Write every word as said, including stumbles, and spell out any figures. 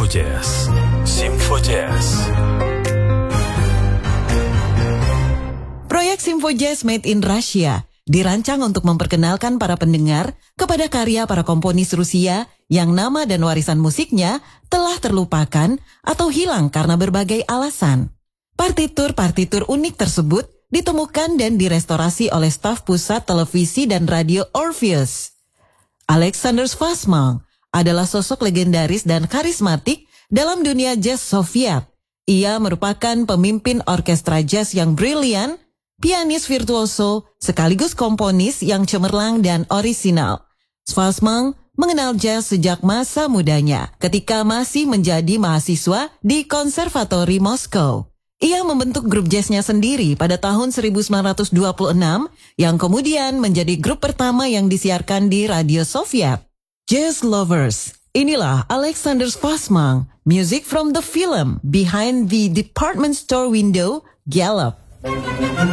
Jazz. Simfo Jazz. Proyek Simfo Jazz Made in Russia dirancang untuk memperkenalkan para pendengar kepada karya para komponis Rusia yang nama dan warisan musiknya telah terlupakan atau hilang karena berbagai alasan. Partitur-partitur unik tersebut ditemukan dan direstorasi oleh staf pusat televisi dan radio Orpheus. Alexander Schwarzman adalah sosok legendaris dan karismatik dalam dunia jazz Soviet. Ia merupakan pemimpin orkestra jazz yang brilian, pianis virtuoso, sekaligus komponis yang cemerlang dan orisinal. Schwarzman mengenal jazz sejak masa mudanya ketika masih menjadi mahasiswa di Konservatori Moskow. Ia membentuk grup jazznya sendiri pada tahun seribu sembilan ratus dua puluh enam yang kemudian menjadi grup pertama yang disiarkan di radio Soviet. Jazz lovers, inilah Alexander Schwarzman, music from the film Behind the Department Store Window, Gallup.